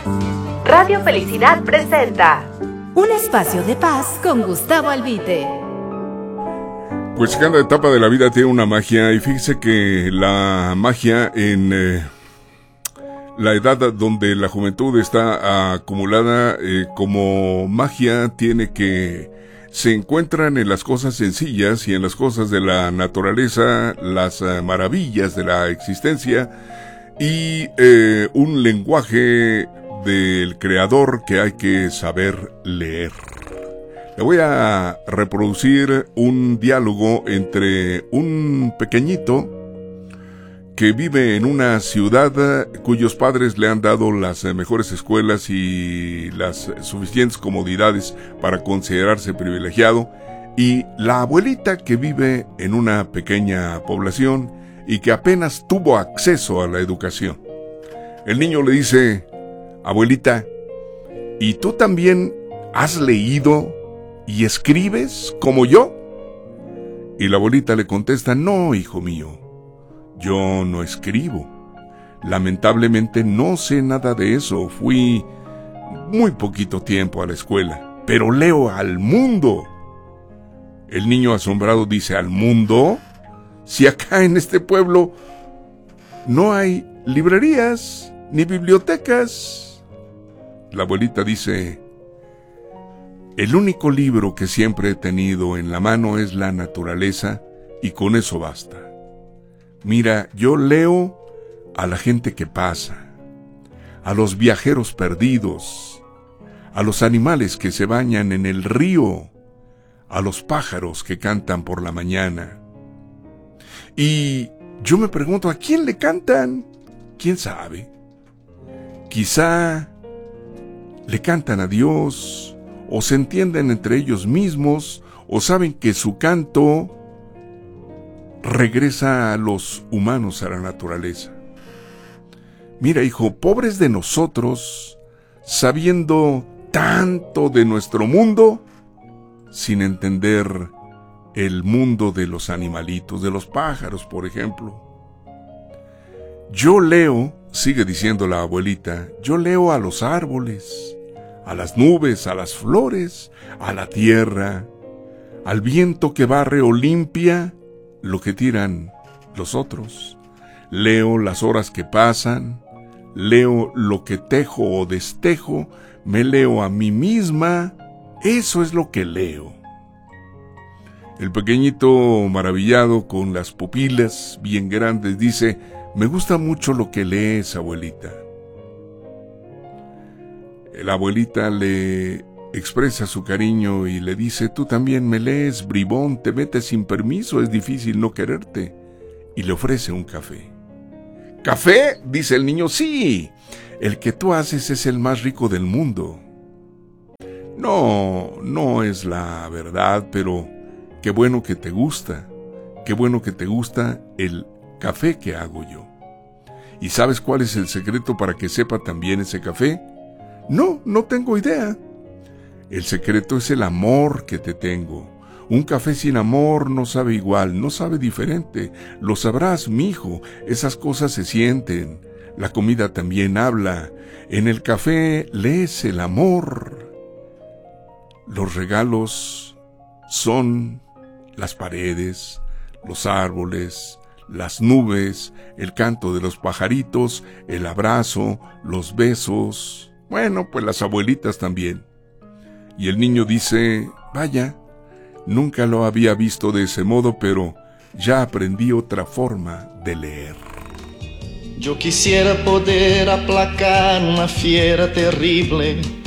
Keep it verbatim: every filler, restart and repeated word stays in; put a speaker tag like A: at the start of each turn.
A: Radio Felicidad presenta
B: un espacio de paz con Gustavo Albite.
C: Pues cada etapa de la vida tiene una magia, y fíjese que la magia en eh, la edad donde la juventud está acumulada eh, como magia tiene que se encuentran en las cosas sencillas y en las cosas de la naturaleza, las uh, maravillas de la existencia y eh, un lenguaje del creador que hay que saber leer. Le voy a reproducir un diálogo entre un pequeñito que vive en una ciudad cuyos padres le han dado las mejores escuelas y las suficientes comodidades para considerarse privilegiado, y la abuelita que vive en una pequeña población y que apenas tuvo acceso a la educación. El niño le dice: abuelita, ¿y tú también has leído y escribes como yo? Y la abuelita le contesta: no, hijo mío, yo no escribo. Lamentablemente no sé nada de eso. Fui muy poquito tiempo a la escuela, pero leo al mundo. El niño asombrado dice: ¿al mundo? Si acá en este pueblo no hay librerías ni bibliotecas. La abuelita dice: el único libro que siempre he tenido en la mano es la naturaleza, y con eso basta. Mira, yo leo a la gente que pasa, a los viajeros perdidos, a los animales que se bañan en el río, a los pájaros que cantan por la mañana. Y yo me pregunto, ¿a quién le cantan? ¿Quién sabe? Quizá le cantan a Dios, o se entienden entre ellos mismos, o saben que su canto regresa a los humanos, a la naturaleza. Mira, hijo, pobres de nosotros, sabiendo tanto de nuestro mundo, sin entender el mundo de los animalitos, de los pájaros, por ejemplo. Yo leo, sigue diciendo la abuelita, yo leo a los árboles, a las nubes, a las flores, a la tierra, al viento que barre o limpia lo que tiran los otros. Leo las horas que pasan, leo lo que tejo o destejo, me leo a mí misma, eso es lo que leo. El pequeñito, maravillado, con las pupilas bien grandes, dice: me gusta mucho lo que lees, abuelita. La abuelita le expresa su cariño y le dice: tú también me lees, bribón, te metes sin permiso, es difícil no quererte. Y le ofrece un café. ¿Café?, dice el niño. Sí, el que tú haces es el más rico del mundo. No, no es la verdad, pero qué bueno que te gusta, qué bueno que te gusta el café que hago yo. ¿Y sabes cuál es el secreto para que sepa también ese café? No, no tengo idea. El secreto es el amor que te tengo. Un café sin amor no sabe igual, no sabe diferente. Lo sabrás, mijo, esas cosas se sienten. La comida también habla. En el café lees el amor. Los regalos son las paredes, los árboles, las nubes, el canto de los pajaritos, el abrazo, los besos. Bueno, pues las abuelitas también. Y el niño dice: vaya, nunca lo había visto de ese modo, pero ya aprendí otra forma de leer.
D: Yo quisiera poder aplacar una fiera terrible